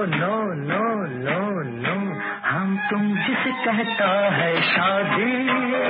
no no no no, हम तुम जिसे कहता है शादी,